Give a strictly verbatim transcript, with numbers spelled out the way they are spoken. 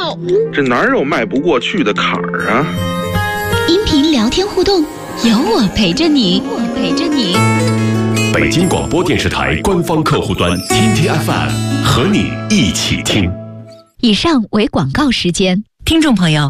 要！这哪有迈不过去的坎儿啊？ 音频聊天互动，有我陪着你，我陪着你。 北京广播电视台官方客户端天天 F M 和你一起听。 以上为广告时间， 听众朋友。